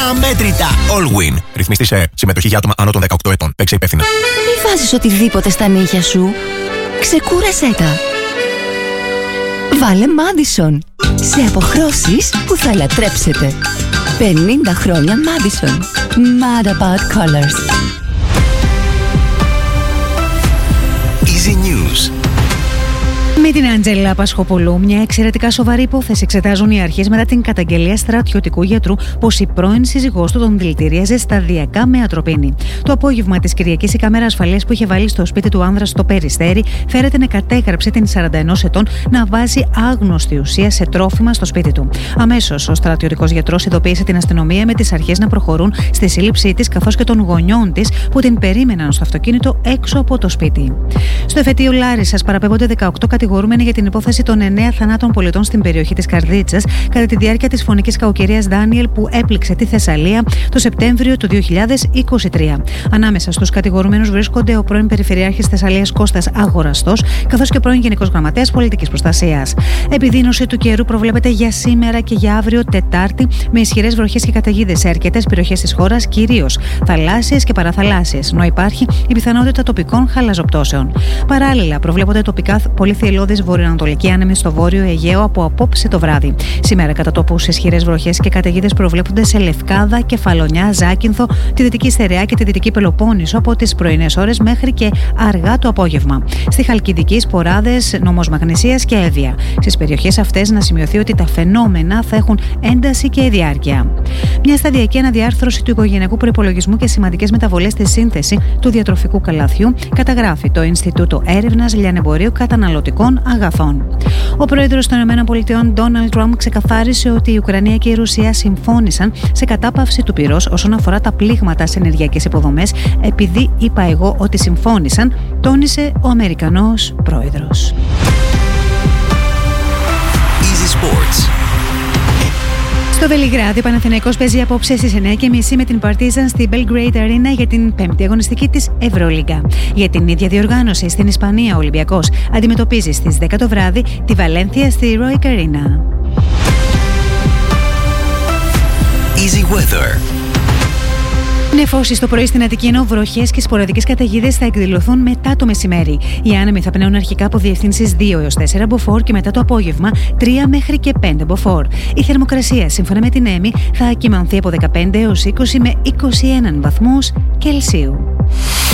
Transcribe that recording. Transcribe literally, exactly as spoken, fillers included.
αμέτρητα. Allwyn. Ρυθμιστή σε συμμετοχή για άτομα άνω των δεκαοκτώ ετών. Παίξε υπεύθυνα. Μη βάζεις οτιδήποτε στα νύχια σου. Ξεκούρασέ τα. Βάλε Madison. Σε αποχρώσεις που θα λατρέψετε. πενήντα χρόνια Madison. Mad about colors. Easy News. Με την Αντζέλα Πασχοπουλού, μια εξαιρετικά σοβαρή υπόθεση εξετάζουν οι αρχές μετά την καταγγελία στρατιωτικού γιατρού πως η πρώην σύζυγός του τον δηλητηρίαζε σταδιακά με ατροπίνη. Το απόγευμα της Κυριακής, η κάμερα ασφαλείας που είχε βάλει στο σπίτι του άνδρα στο Περιστέρι φέρεται να κατέγραψε την σαράντα ενός ετών να βάζει άγνωστη ουσία σε τρόφιμα στο σπίτι του. Αμέσως, ο στρατιωτικός γιατρός ειδοποίησε την αστυνομία με τις αρχές να προχωρούν στη σύλληψή της καθώς και των γονιών της που την περίμεναν στο αυτοκίνητο έξω από το σπίτι. Στο εφετείο Λάρισσας παραπέμπονται δεκαοκτώ κατηγορούμενοι για την υπόθεση των εννέα θανάτων πολιτών στην περιοχή της Καρδίτσας κατά τη διάρκεια της φωνικής κακοκαιρίας Ντάνιελ που έπληξε τη Θεσσαλία το Σεπτέμβριο του δύο χιλιάδες είκοσι τρία. Ανάμεσα στους κατηγορούμενους βρίσκονται ο πρώην Περιφερειάρχης Θεσσαλίας Κώστας Αγοραστός καθώς και πρώην Γενικός Γραμματέας Πολιτικής Προστασίας. Επιδείνωση του καιρού προβλέπεται για σήμερα και για αύριο Τετάρτη με ισχυρές βροχές και καταιγίδες σε αρκετές περιοχές της χώρας, κυρίως θαλάσσιες και παραθαλάσσιες, ενώ υπάρχει η πιθανότητα τοπικών χαλαζοπτώσεων. Παράλληλα, προβλέπονται τοπικά πολύ θυελλώδεις βορειοανατολική άνεμη στο βόρειο Αιγαίο από απόψε το βράδυ. Σήμερα, κατά τόπους, ισχυρές βροχές και καταιγίδες προβλέπονται σε Λευκάδα, Κεφαλονιά, Ζάκυνθο, τη Δυτική Στερεά και τη Δυτική Πελοπόννησο από τις πρωινές ώρες μέχρι και αργά το απόγευμα. Στη Χαλκιδική, Σποράδες, Νομός Μαγνησίας και Εύβοια. Στις περιοχές αυτές να σημειωθεί ότι τα φαινόμενα θα έχουν ένταση και διάρκεια. Μια σταδιακή αναδιάρθρωση του οικογενειακού προϋπολογισμού και σημαντικές μεταβολές στη σύνθεση του διατροφικού καλαθιού καταγράφει το Ινστιτούτο Έρευνας Λιανεμπορίου Καταναλωτικών Αγαθών. Ο πρόεδρος των ΗΠΑ, Ντόναλντ Τραμπ, ξεκαθάρισε ότι η Ουκρανία και η Ρωσία συμφώνησαν σε κατάπαυση του πυρός όσον αφορά τα πλήγματα σε ενεργειακές υποδομές, επειδή είπα εγώ ότι συμφώνησαν, τόνισε ο Αμερικανός πρόεδρος. Easy Sports. Στο Βελιγράδι, ο Παναθηναϊκός παίζει απόψε στις εννιά και μισή με την Partizan στη Belgrade Arena για την πέμπτη αγωνιστική της Ευρωλίγκα. Για την ίδια διοργάνωση στην Ισπανία, ο Ολυμπιακός αντιμετωπίζει στις δέκα το βράδυ τη Βαλένθια στη Heroic Arena. Easy Weather. Νεφώσεις το πρωί στην Αττική, ενώ βροχές και σποραδικές καταιγίδες θα εκδηλωθούν μετά το μεσημέρι. Οι άνεμοι θα πνέουν αρχικά από διευθύνσεις δύο έως τέσσερα μποφόρ και μετά το απόγευμα τρία μέχρι και πέντε μποφόρ. Η θερμοκρασία, σύμφωνα με την ΕΜΗ, θα κυμανθεί από δεκαπέντε έως είκοσι με είκοσι ένα βαθμούς Κελσίου.